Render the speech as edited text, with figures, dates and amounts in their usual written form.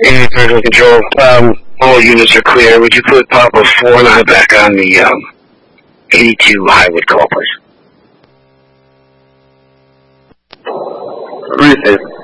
Air Visual Control, all units are clear. Would you put Papa 4 and I back on the 82 Highwood call, please? Receive.